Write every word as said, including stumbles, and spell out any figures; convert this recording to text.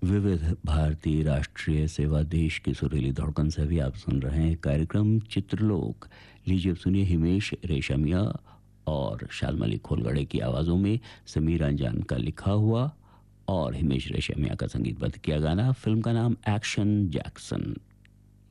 विविध भारतीय राष्ट्रीय सेवा देश की सुरीली धड़कन से भी आप सुन रहे हैं कार्यक्रम चित्रलोक। लीजिए अब सुनिए हिमेश रेशमिया और शालमली खोलगड़े की आवाज़ों में समीर अंजान का लिखा हुआ और हिमेश रेशमिया का संगीतबद्ध किया गाना। फिल्म का नाम एक्शन जैक्सन।